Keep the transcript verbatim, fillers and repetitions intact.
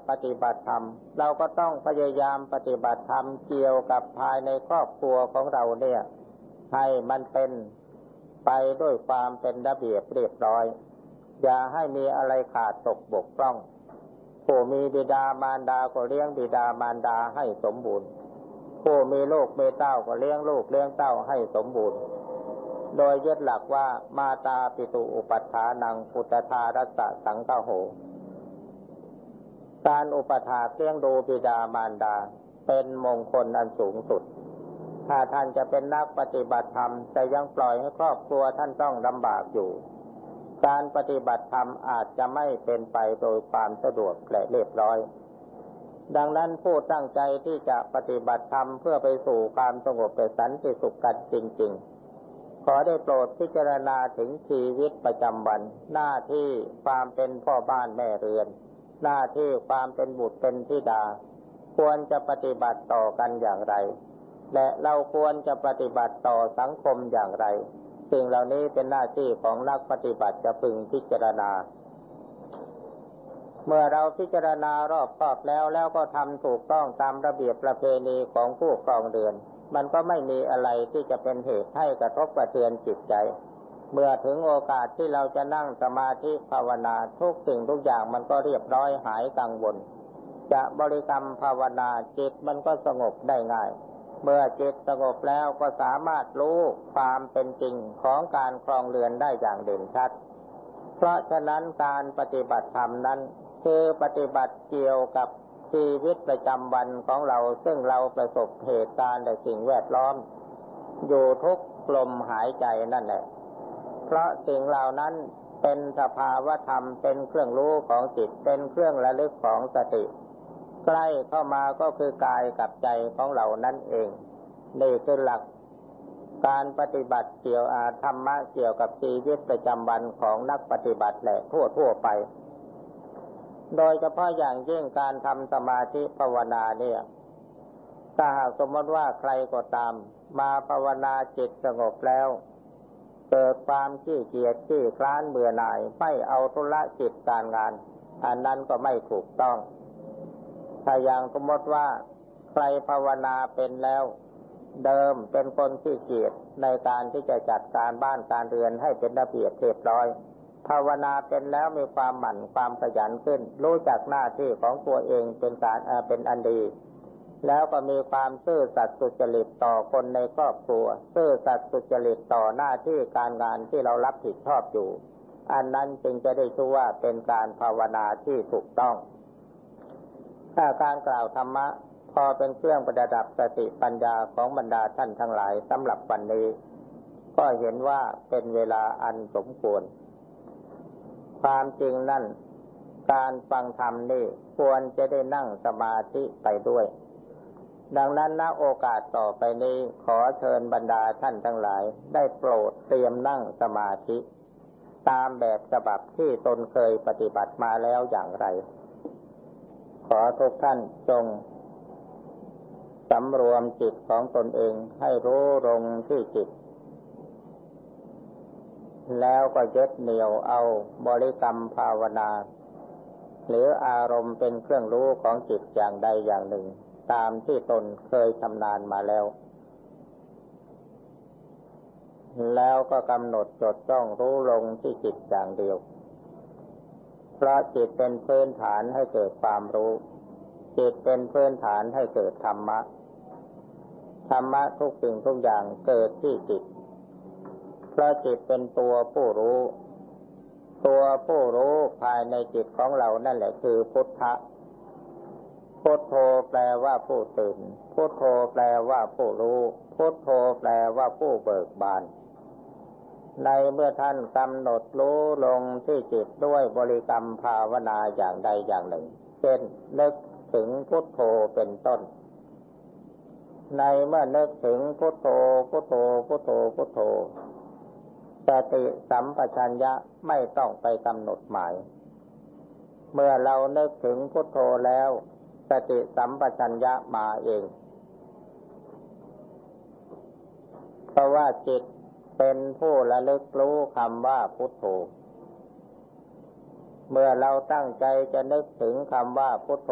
ปฏิบัติธรรมเราก็ต้องพยายามปฏิบัติธรรมเกี่ยวกับภายในครอบครัวของเราเนี่ยให้มันเป็นไปด้วยความเป็นระเบียบเรียบร้อยอย่าให้มีอะไรขาดตกบกพร่องผู้มีบิดามารดาก็เลี้ยงบิดามารดาให้สมบูรณ์ผู้มีลูกมีเต้าก็เลี้ยงลูกเลี้ยงเต้าให้สมบูรณ์โดยยึดหลักว่ามาตาปิตุอุปัฏฐานังพุทธทารัสสะสังฆโหการอุปถากเลี้ยงดูบิดามารดาเป็นมงคลอันสูงสุดถ้าท่านจะเป็นนักปฏิบัติธรรมแต่ยังปล่อยให้ครอบครัวท่านต้องลำบากอยู่การปฏิบัติธรรมอาจจะไม่เป็นไปโดยความสะดวกและเรียบร้อยดังนั้นผู้ตั้งใจที่จะปฏิบัติธรรมเพื่อไปสู่ความสงบและสันติสุขกันจริงๆขอได้โปรดพิจารณาถึงชีวิตประจำวันหน้าที่ความเป็นพ่อบ้านแม่เรือนหน้าที่ความเป็นบุตรเป็นธิดาควรจะปฏิบัติต่อกันอย่างไรและเราควรจะปฏิบัติต่อสังคมอย่างไรสิ่งเหล่านี้เป็นหน้าที่ของนักปฏิบัติจะพึงพิจารณาเมื่อเราพิจารณารอบคอบแล้วแล้วก็ทำถูกต้องตามระเบียบประเพณีของผู้ครองเรือนมันก็ไม่มีอะไรที่จะเป็นเหตุให้กระทบกระเทือนจิตใจเมื่อถึงโอกาสที่เราจะนั่งสมาธิภาวนาทุกสิ่งทุกอย่างมันก็เรียบร้อยหายกังวลจะบริกรรมภาวนาจิตมันก็สงบได้ง่ายเมื่อจิตสงบแล้วก็สามารถรู้ความเป็นจริงของการครองเรือนได้อย่างเด่นชัดเพราะฉะนั้นการปฏิบัติธรรมนั้นคือปฏิบัติเกี่ยวกับชีวิตประจำวันของเราซึ่งเราประสบเหตุการณ์และสิ่งแวดล้อมอยู่ทุกลมหายใจนั่นแหละเพราะสิ่งเหล่านั้นเป็นสภาวธรรมเป็นเครื่องรู้ของจิตเป็นเครื่องระลึกของสติใกล้เข้ามาก็คือกายกับใจของเรานั่นเองนี่คือหลักการปฏิบัติเกี่ยวอาธรรมะเกี่ยวกับชีวิตประจำวันของนักปฏิบัติและทั่วๆไปโดยเฉพาะอย่างยิ่งการทำสมาธิภาวนาเนี่ยถ้าหากสมมติว่าใครก็ตามมาภาวนาจิตสงบแล้วเกิดความขี้เกียจขี้คร้านเบื่อหน่ายไม่เอาธุระกิจการงานอันนั้นก็ไม่ถูกต้องถ้าอย่างสมมติว่าใครภาวนาเป็นแล้วเดิมเป็นคนขี้เกียจในการที่จะจัดการบ้านการเรือนให้เป็นระเบียบเรียบร้อยภาวนาเป็นแล้วมีความหมั่นความขยันขึ้นรู้จักหน้าที่ของตัวเองเป็นการเป็นอันดีแล้วก็มีความซื่อสัตย์สุจริตต่อคนในครอบครัวซื่อสัตย์สุจริตต่อหน้าที่การงานที่เรารับผิดชอบอยู่อันนั้นจึงจะได้ชื่อว่าเป็นการภาวนาที่ถูกต้องถ้าการกล่าวธรรมะพอเป็นเครื่องประดับสติปัญญาของบรรดาท่านทั้งหลายสำหรับวันนี้ก็เห็นว่าเป็นเวลาอันสมควรความจริงนั่นการฟังธรรมนี่ควรจะได้นั่งสมาธิไปด้วยดังนั้นณโอกาสต่อไปนี้ขอเชิญบรรดาท่านทั้งหลายได้โปรดเตรียมนั่งสมาธิตามแบบฉบับที่ตนเคยปฏิบัติมาแล้วอย่างไรขอทุกท่านจงสำรวมจิตของตนเองให้รู้ลงที่จิตแล้วก็ยึดเหนี่ยวเอาบริกรรมภาวนาหรืออารมณ์เป็นเครื่องรู้ของจิตอย่างใดอย่างหนึ่งตามที่ตนเคยชำนาญมาแล้วแล้วก็กำหนดจดจ้องรู้ลงที่จิตอย่างเดียวเพราะจิตเป็นพื้นฐานให้เกิดความรู้จิตเป็นพื้นฐานให้เกิดธรรมะธรรมะทุกสิ่งทุกอย่างเกิดที่จิตเพราะจิตเป็นตัวผู้รู้ตัวผู้รู้ภายในจิตของเรานั่นแหละคือพุทธะพุทโธแปลว่าผู้ตื่นพุทโธแปลว่าผู้รู้พุทโธแปลว่าผู้เบิกบานในเมื่อท่านกำหนดรู้ลงที่จิตด้วยบริกรรมภาวนาอย่างใดอย่างหนึ่งเช่นนึกถึงพุทโธเป็นต้นในเมื่อนึกถึงพุทโธพุทโธพุทโธพุทโธสติสัมปชัญญะไม่ต้องไปกำหนดหมายเมื่อเรานึกถึงพุทโธแล้วสติสัมปชัญญะมาเองเพราะว่าจิตเป็นผู้ระลึกรู้คำว่าพุทโธเมื่อเราตั้งใจจะนึกถึงคำว่าพุทโธ